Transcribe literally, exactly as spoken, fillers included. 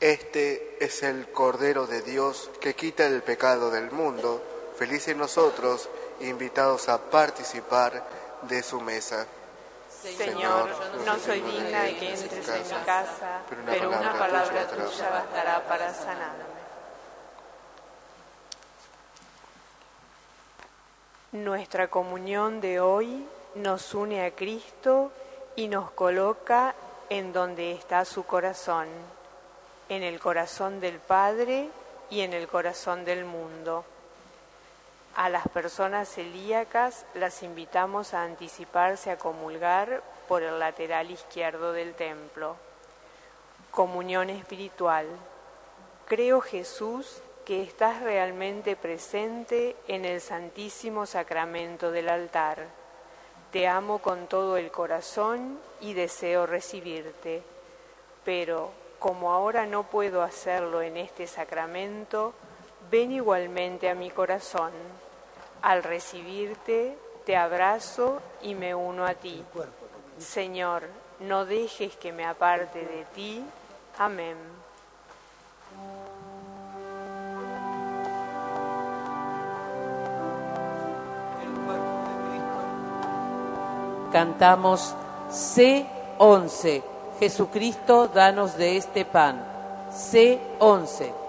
Este es el Cordero de Dios que quita el pecado del mundo. Felices nosotros, invitados a participar de su mesa. Señor, no soy digna de que entres en mi casa, pero una palabra tuya bastará para sanarme. Nuestra comunión de hoy nos une a Cristo y nos coloca en donde está su corazón, en el corazón del Padre y en el corazón del mundo. A las personas celíacas las invitamos a anticiparse a comulgar por el lateral izquierdo del templo. Comunión espiritual. Creo, Jesús, que estás realmente presente en el Santísimo Sacramento del altar. Te amo con todo el corazón y deseo recibirte, pero como ahora no puedo hacerlo en este sacramento, ven igualmente a mi corazón. Al recibirte, te abrazo y me uno a ti. Señor, no dejes que me aparte de ti. Amén. Cantamos C once. Jesucristo, danos de este pan. C once.